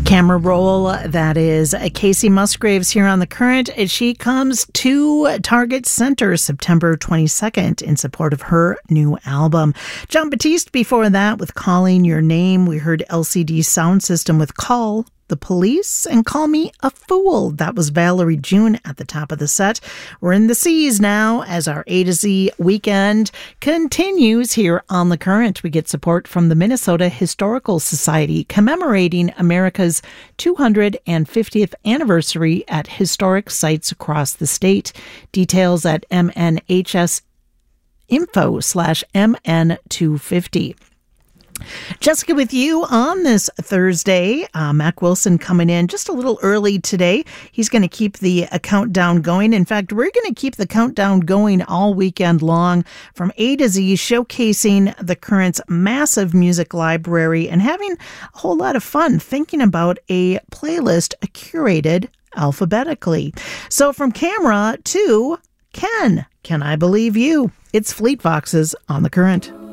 Camera roll, that is Casey Musgraves here on The Current. She comes to Target Center September 22nd in support of her new album. Jon Batiste before that with Calling Your Name. We heard LCD Sound System with Call the Police and Call Me a Fool. That was Valerie June at the top of the set. We're in the C's now as our A to Z weekend continues here on The Current. We get support from the Minnesota Historical Society commemorating America's 250th anniversary at historic sites across the state. Details at mnhsinfo/MN250. Jessica with you on this Thursday. Mac Wilson coming in just a little early today. He's going to keep the countdown going. In fact, we're going to keep the countdown going all weekend long from A to Z, showcasing The Current's massive music library and having a whole lot of fun thinking about a playlist curated alphabetically. So from camera to Can I Believe You? It's Fleet Foxes on The Current.